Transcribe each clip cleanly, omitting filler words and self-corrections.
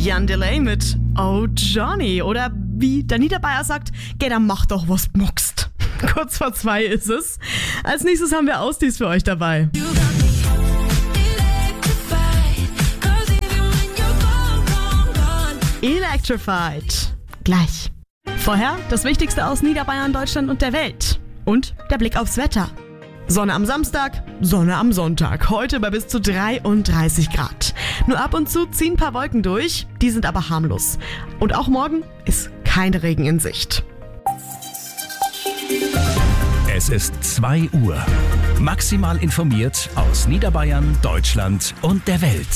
Jan Delay mit Oh Johnny. Oder wie der Niederbayer sagt, geh, dann mach doch, was du magst. Kurz vor 2 ist es. Als nächstes haben wir Ausdies für euch dabei. Electrified. Gleich. Vorher das Wichtigste aus Niederbayern, Deutschland und der Welt. Und der Blick aufs Wetter. Sonne am Samstag, Sonne am Sonntag. Heute bei bis zu 33 Grad. Nur ab und zu ziehen ein paar Wolken durch, die sind aber harmlos. Und auch morgen ist kein Regen in Sicht. Es ist 2 Uhr. Maximal informiert aus Niederbayern, Deutschland und der Welt.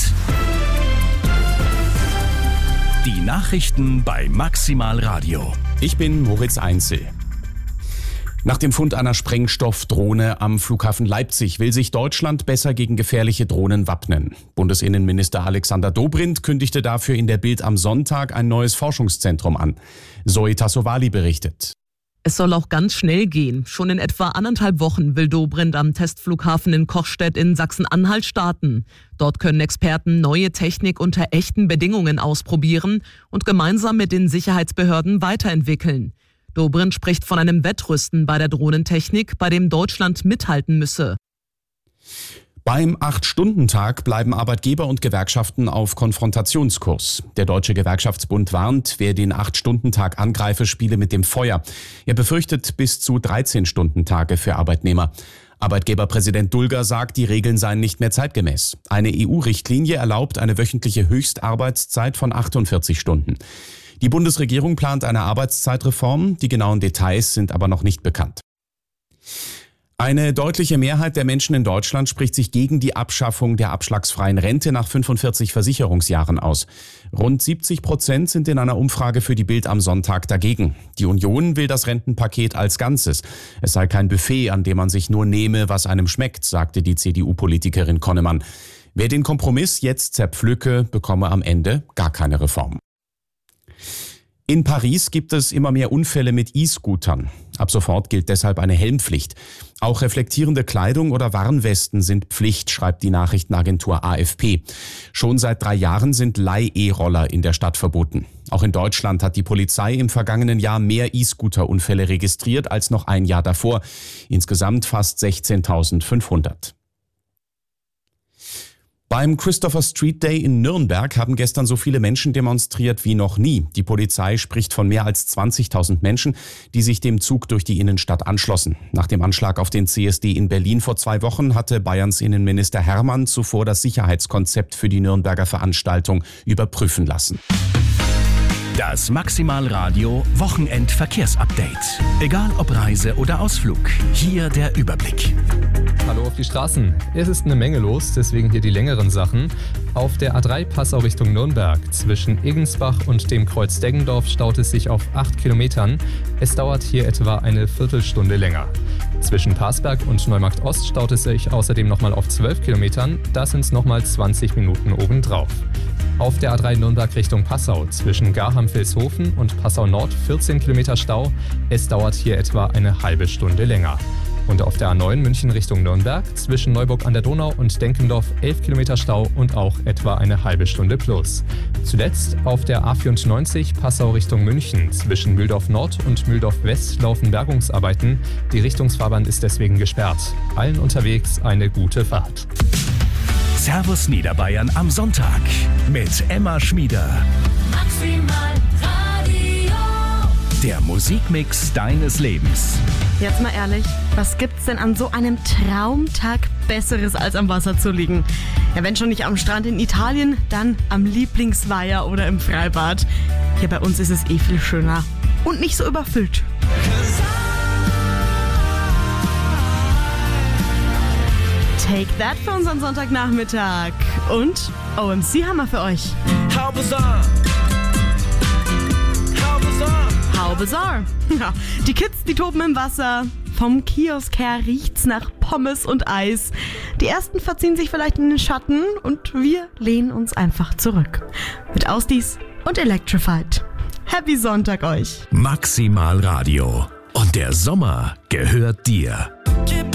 Die Nachrichten bei Maximal Radio. Ich bin Moritz Einzel. Nach dem Fund einer Sprengstoffdrohne am Flughafen Leipzig will sich Deutschland besser gegen gefährliche Drohnen wappnen. Bundesinnenminister Alexander Dobrindt kündigte dafür in der Bild am Sonntag ein neues Forschungszentrum an. Zoe Tassovali berichtet. Es soll auch ganz schnell gehen. Schon in etwa 1,5 Wochen will Dobrindt am Testflughafen in Kochstedt in Sachsen-Anhalt starten. Dort können Experten neue Technik unter echten Bedingungen ausprobieren und gemeinsam mit den Sicherheitsbehörden weiterentwickeln. Dobrindt spricht von einem Wettrüsten bei der Drohnentechnik, bei dem Deutschland mithalten müsse. Beim 8-Stunden-Tag bleiben Arbeitgeber und Gewerkschaften auf Konfrontationskurs. Der Deutsche Gewerkschaftsbund warnt, wer den 8-Stunden-Tag angreife, spiele mit dem Feuer. Er befürchtet bis zu 13-Stunden-Tage für Arbeitnehmer. Arbeitgeberpräsident Dulger sagt, die Regeln seien nicht mehr zeitgemäß. Eine EU-Richtlinie erlaubt eine wöchentliche Höchstarbeitszeit von 48 Stunden. Die Bundesregierung plant eine Arbeitszeitreform, die genauen Details sind aber noch nicht bekannt. Eine deutliche Mehrheit der Menschen in Deutschland spricht sich gegen die Abschaffung der abschlagsfreien Rente nach 45 Versicherungsjahren aus. Rund 70% sind in einer Umfrage für die Bild am Sonntag dagegen. Die Union will das Rentenpaket als Ganzes. Es sei kein Buffet, an dem man sich nur nehme, was einem schmeckt, sagte die CDU-Politikerin Konnemann. Wer den Kompromiss jetzt zerpflücke, bekomme am Ende gar keine Reform. In Paris gibt es immer mehr Unfälle mit E-Scootern. Ab sofort gilt deshalb eine Helmpflicht. Auch reflektierende Kleidung oder Warnwesten sind Pflicht, schreibt die Nachrichtenagentur AFP. Schon seit 3 Jahren sind Leih-E-Roller in der Stadt verboten. Auch in Deutschland hat die Polizei im vergangenen Jahr mehr E-Scooter-Unfälle registriert als noch ein Jahr davor. Insgesamt fast 16.500. Beim Christopher Street Day in Nürnberg haben gestern so viele Menschen demonstriert wie noch nie. Die Polizei spricht von mehr als 20.000 Menschen, die sich dem Zug durch die Innenstadt anschlossen. Nach dem Anschlag auf den CSD in Berlin vor 2 Wochen hatte Bayerns Innenminister Hermann zuvor das Sicherheitskonzept für die Nürnberger Veranstaltung überprüfen lassen. Das Maximal Radio Wochenendverkehrsupdate. Egal ob Reise oder Ausflug, hier der Überblick. Hallo auf die Straßen. Es ist eine Menge los, deswegen hier die längeren Sachen. Auf der A3 Passau Richtung Nürnberg zwischen Eggensbach und dem Kreuz Deggendorf staut es sich auf 8 Kilometern. Es dauert hier etwa eine Viertelstunde länger. Zwischen Parsberg und Neumarkt Ost staut es sich außerdem nochmal auf 12 Kilometern. Da sind es nochmal 20 Minuten obendrauf. Auf der A3 Nürnberg Richtung Passau zwischen Garham-Vilshofen und Passau Nord 14 Kilometer Stau. Es dauert hier etwa eine halbe Stunde länger. Und auf der A9 München Richtung Nürnberg zwischen Neuburg an der Donau und Denkendorf 11 Kilometer Stau und auch etwa eine halbe Stunde plus. Zuletzt auf der A94 Passau Richtung München zwischen Mühldorf Nord und Mühldorf West laufen Bergungsarbeiten. Die Richtungsfahrbahn ist deswegen gesperrt. Allen unterwegs eine gute Fahrt. Servus Niederbayern am Sonntag mit Emma Schmieder. Maximal Radio. Der Musikmix deines Lebens. Jetzt mal ehrlich, was gibt's denn an so einem Traumtag Besseres als am Wasser zu liegen? Ja, wenn schon nicht am Strand in Italien, dann am Lieblingsweiher oder im Freibad. Hier bei uns ist es eh viel schöner und nicht so überfüllt. Take That für unseren Sonntagnachmittag. Und OMC haben wir für euch. How bizarre. How bizarre. How bizarre. Ja, die Kids, die toben im Wasser. Vom Kiosk her riecht's nach Pommes und Eis. Die ersten verziehen sich vielleicht in den Schatten und wir lehnen uns einfach zurück. Mit Ausdies und Electrified. Happy Sonntag euch. Maximal Radio. Und der Sommer gehört dir.